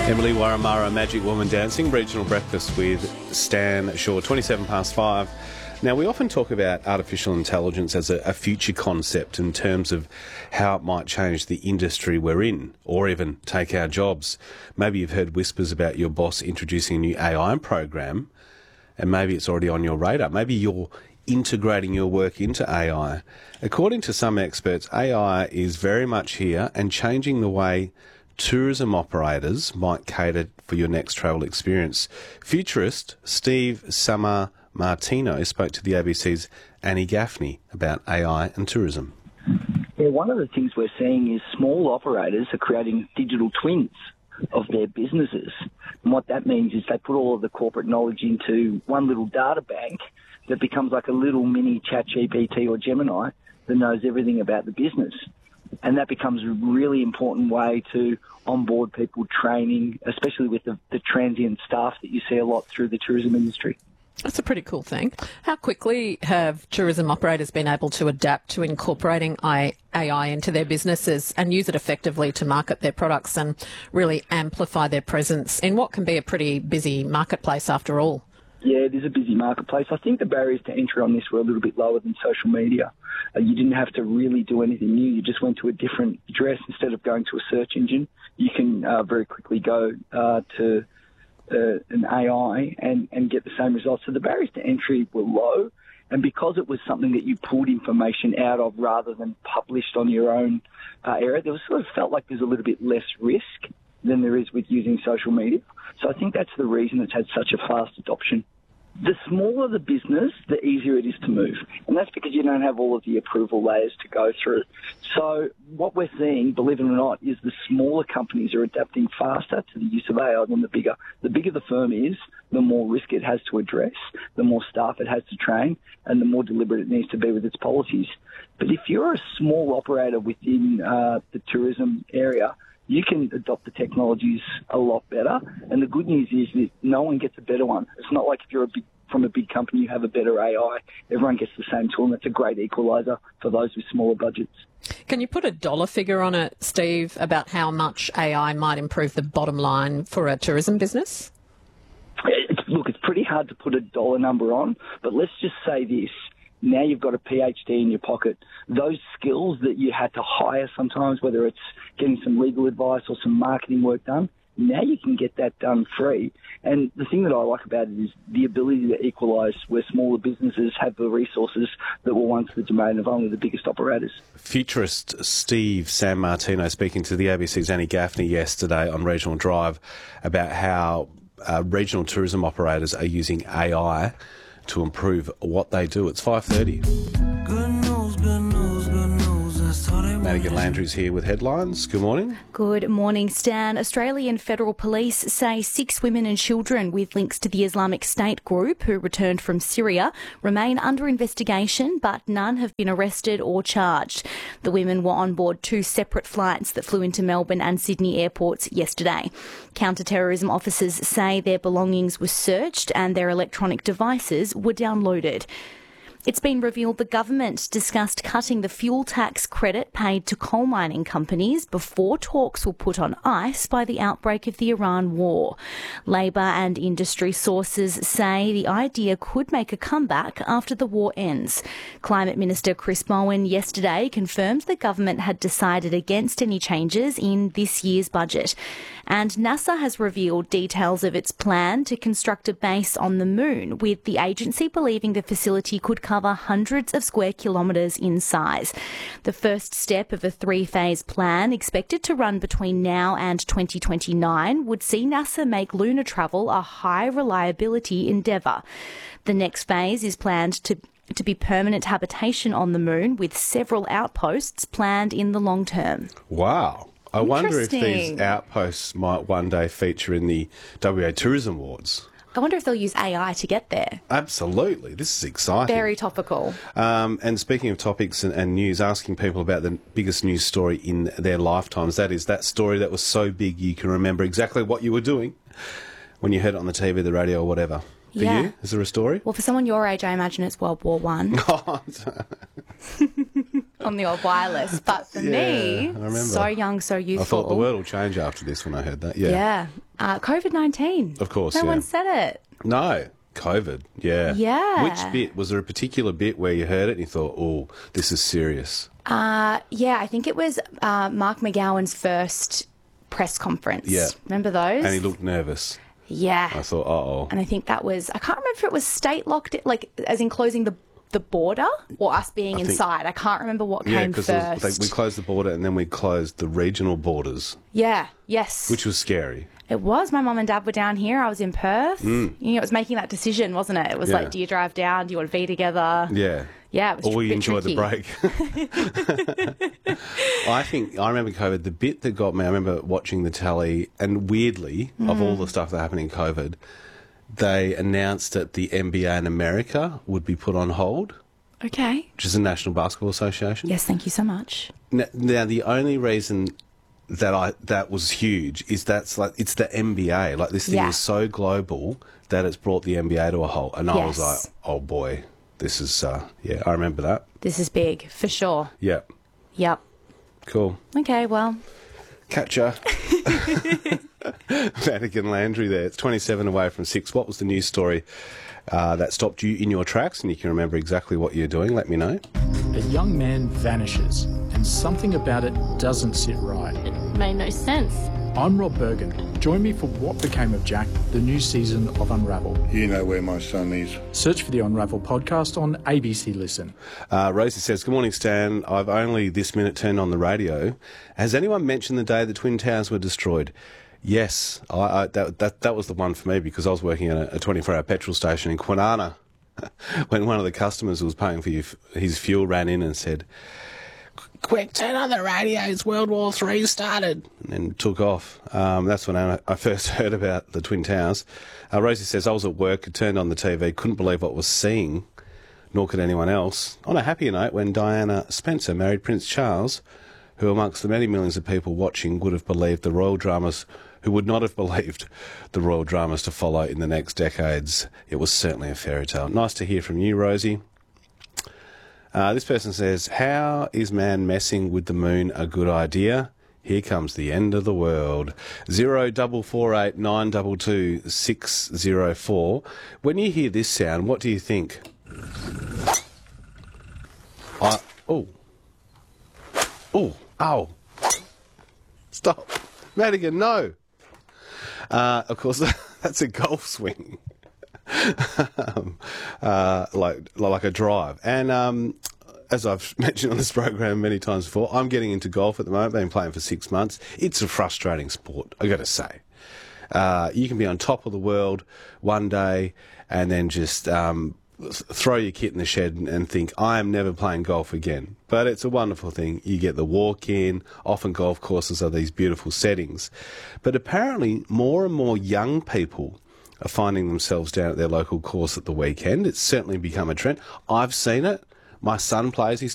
Emily Waramara, Magic Woman Dancing, regional breakfast with Stan Shaw, 5:27. Now, we often talk about artificial intelligence as a future concept in terms of how it might change the industry we're in, or even take our jobs. Maybe you've heard whispers about your boss introducing a new AI program, and maybe it's already on your radar. Maybe you're integrating your work into AI. According to some experts, AI is very much here and changing the way tourism operators might cater for your next travel experience. Futurist Steve Sammartino spoke to the ABC's Annie Gaffney about AI and tourism. Yeah, one of the things we're seeing is small operators are creating digital twins of their businesses. And what that means is they put all of the corporate knowledge into one little data bank that becomes like a little mini ChatGPT or Gemini that knows everything about the business. And that becomes a really important way to onboard people, training, especially with the transient staff that you see a lot through the tourism industry. That's a pretty cool thing. How quickly have tourism operators been able to adapt to incorporating AI into their businesses and use it effectively to market their products and really amplify their presence in what can be a pretty busy marketplace after all? Yeah, it is a busy marketplace. I think the barriers to entry on this were a little bit lower than social media. You didn't have to really do anything new. You just went to a different address instead of going to a search engine. You can very quickly go to an AI and get the same results. So the barriers to entry were low. And because it was something that you pulled information out of rather than published on your own area, there was sort of felt like there's a little bit less risk than there is with using social media. So I think that's the reason it's had such a fast adoption. The smaller the business, the easier it is to move. And that's because you don't have all of the approval layers to go through. So what we're seeing, believe it or not, is the smaller companies are adapting faster to the use of AI than the bigger. The bigger the firm is, the more risk it has to address, the more staff it has to train, and the more deliberate it needs to be with its policies. But if you're a small operator within the tourism area, you can adopt the technologies a lot better. And the good news is that no one gets a better one. It's not like if you're from a big company, you have a better AI. Everyone gets the same tool, and that's a great equaliser for those with smaller budgets. Can you put a dollar figure on it, Steve, about how much AI might improve the bottom line for a tourism business? Look, it's pretty hard to put a dollar number on, but let's just say this. Now you've got a PhD in your pocket. Those skills that you had to hire sometimes, whether it's getting some legal advice or some marketing work done, now you can get that done free. And the thing that I like about it is the ability to equalise where smaller businesses have the resources that were once the domain of only the biggest operators. Futurist Steve Sammartino speaking to the ABC's Annie Gaffney yesterday on Regional Drive about how regional tourism operators are using AI to improve what they do. It's 5:30. Madigan Landry's here with headlines. Good morning. Good morning, Stan. Australian Federal Police say 6 women and children with links to the Islamic State group who returned from Syria remain under investigation, but none have been arrested or charged. The women were on board 2 separate flights that flew into Melbourne and Sydney airports yesterday. Counter-terrorism officers say their belongings were searched and their electronic devices were downloaded. It's been revealed the government discussed cutting the fuel tax credit paid to coal mining companies before talks were put on ice by the outbreak of the Iran war. Labor and industry sources say the idea could make a comeback after the war ends. Climate Minister Chris Bowen yesterday confirmed the government had decided against any changes in this year's budget. And NASA has revealed details of its plan to construct a base on the moon, with the agency believing the facility could cover hundreds of square kilometres in size. The first step of a 3-phase plan, expected to run between now and 2029, would see NASA make lunar travel a high reliability endeavour. The next phase is planned to be permanent habitation on the moon, with several outposts planned in the long term. Wow. I wonder if these outposts might one day feature in the WA Tourism Awards. I wonder if they'll use AI to get there. Absolutely. This is exciting. Very topical. And speaking of topics and news, asking people about the biggest news story in their lifetimes. That is that story that was so big you can remember exactly what you were doing when you heard it on the TV, the radio or whatever. For you, is there a story? Well, for someone your age, I imagine it's World War I. on the old wireless. But for me, I remember. so young, so youthful. I thought the world will change after this when I heard that. Yeah. Yeah. COVID-19. Of course, No one said it. No. COVID, yeah. Yeah. Which bit? Was there a particular bit where you heard it and you thought, oh, this is serious? Yeah, I think it was Mark McGowan's first press conference. Yeah. Remember those? And he looked nervous. Yeah. I thought, uh-oh. And I think that was, I can't remember if it was state locked, like as in closing the border or us being inside. I can't remember what came first. Yeah, because we closed the border and then we closed the regional borders. Yeah, yes. Which was scary. It was. My mum and dad were down here. I was in Perth. You know, it was making that decision, wasn't it? It was like, do you drive down? Do you want to be together? Yeah. Yeah, it was or you enjoy tricky. the break. I remember COVID, the bit that got me, I remember watching the tally, and weirdly, of all the stuff that happened in COVID, they announced that the NBA in America would be put on hold. Okay. Which is the National Basketball Association. Yes, thank you so much. Now the only reason that was huge is it's the NBA. Like, this thing is so global that it's brought the NBA to a halt. And I was like, oh boy, this is, I remember that. This is big, for sure. Yeah. Yep. Cool. Okay, well. Catcher. Vatican Landry there. It's 27 away from 6. What was the news story that stopped you in your tracks and you can remember exactly what you're doing? Let me know. A young man vanishes and something about it doesn't sit right. It made no sense. I'm Rob Bergen. Join me for What Became of Jack, the new season of Unravel. You know where my son is. Search for the Unravel podcast on ABC Listen. Rosie says, good morning, Stan. I've only this minute turned on the radio. Has anyone mentioned the day the Twin Towers were destroyed? Yes, that was the one for me because I was working at a 24-hour petrol station in Kwinana when one of the customers who was paying for his fuel ran in and said, quick, turn on the radio, it's World War III started, and then took off. That's when I first heard about the Twin Towers. Rosie says, I was at work, turned on the TV, couldn't believe what I was seeing, nor could anyone else. On a happier note, when Diana Spencer married Prince Charles, who amongst the many millions of people watching would have believed the royal dramas, who would not have believed the royal dramas to follow in the next decades. It was certainly a fairy tale. Nice to hear from you, Rosie. This person says, how is man messing with the moon a good idea? Here comes the end of the world. 0448 922 604. When you hear this sound, what do you think? Oh. Stop. Madigan, no. Of course, that's a golf swing. like a drive. And as I've mentioned on this program many times before, I'm getting into golf at the moment. I've been playing for 6 months. It's a frustrating sport, I got to say. You can be on top of the world one day and then just throw your kit in the shed and think, I am never playing golf again. But it's a wonderful thing. You get the walk in. Often golf courses are these beautiful settings. But apparently more and more young people are finding themselves down at their local course at the weekend. It's certainly become a trend. I've seen it. My son plays. He's